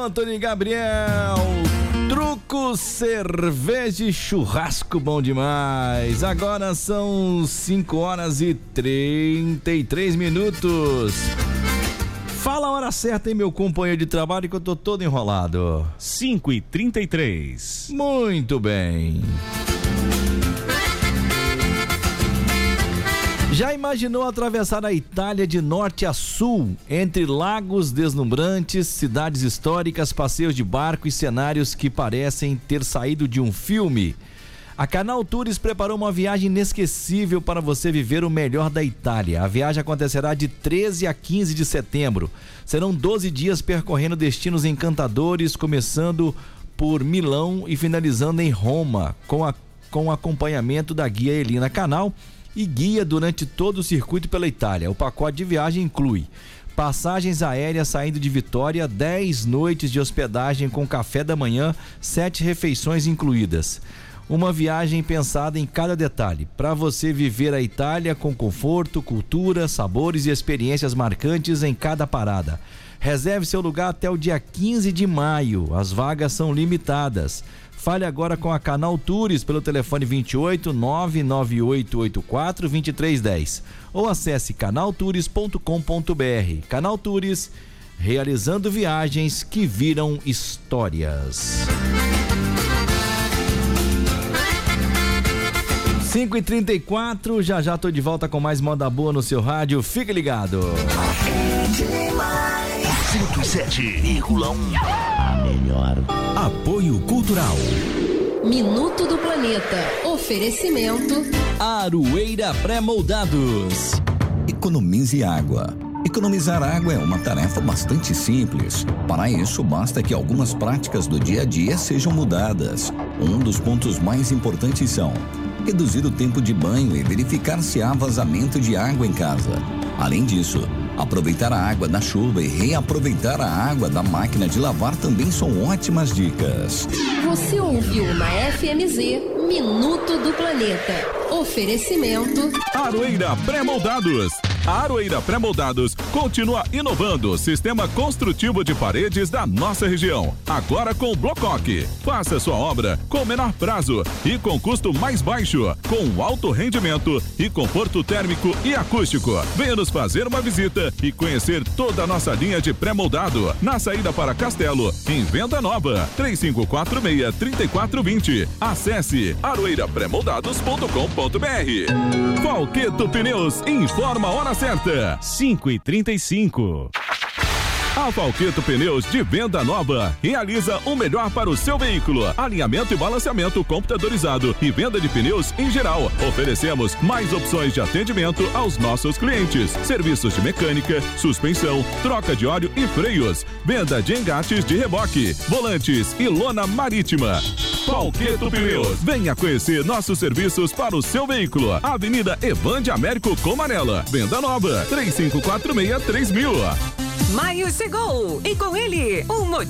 Antônio Gabriel. Truco, cerveja e churrasco bom demais. Agora são 5h33. Fala a hora certa, hein, meu companheiro de trabalho, que eu tô todo enrolado. 5h33. Muito bem. Já imaginou atravessar a Itália de norte a sul, entre lagos deslumbrantes, cidades históricas, passeios de barco e cenários que parecem ter saído de um filme? A Canal Tours preparou uma viagem inesquecível para você viver o melhor da Itália. A viagem acontecerá de 13 a 15 de setembro. Serão 12 dias percorrendo destinos encantadores, começando por Milão e finalizando em Roma, com acompanhamento da guia Elina Canal e guia durante todo o circuito pela Itália. O pacote de viagem inclui passagens aéreas saindo de Vitória, 10 noites de hospedagem com café da manhã, 7 refeições incluídas. Uma viagem pensada em cada detalhe, para você viver a Itália com conforto, cultura, sabores e experiências marcantes em cada parada. Reserve seu lugar até o dia 15 de maio, as vagas são limitadas. Fale agora com a Canal Tours pelo telefone 28 99884 2310 ou acesse canaltours.com.br. Canal Tours, realizando viagens que viram histórias. 5h34, já tô de volta com mais moda boa no seu rádio, fique ligado. 107,1. A melhor. Apoio Cultural. Minuto do Planeta. Oferecimento Aroeira Pré-Moldados. Economize água. Economizar água é uma tarefa bastante simples. Para isso, basta que algumas práticas do dia a dia sejam mudadas. Um dos pontos mais importantes são reduzir o tempo de banho e verificar se há vazamento de água em casa. Além disso, aproveitar a água da chuva e reaproveitar a água da máquina de lavar também são ótimas dicas. Você ouviu na FMZ Minuto do Planeta. Oferecimento Aroeira Pré-Moldados. A Aroeira Pré-Moldados continua inovando o sistema construtivo de paredes da nossa região. Agora com o Blocoque. Faça sua obra com menor prazo e com custo mais baixo, com alto rendimento e conforto térmico e acústico. Venha nos fazer uma visita e conhecer toda a nossa linha de pré-moldado na saída para Castelo, em Venda Nova, 3546-3420. Acesse aroeirapremoldados.com.br. Falqueto Pneus informa a hora certa, 5h35. A Falqueto Pneus de Venda Nova realiza o melhor para o seu veículo: alinhamento e balanceamento computadorizado e venda de pneus em geral. Oferecemos mais opções de atendimento aos nossos clientes: serviços de mecânica, suspensão, troca de óleo e freios, venda de engates de reboque, volantes e lona marítima. Falqueto Pneus, venha conhecer nossos serviços para o seu veículo. Avenida Evande Américo Comarela, Venda Nova, 3546-3000. Maio chegou e com ele um motivo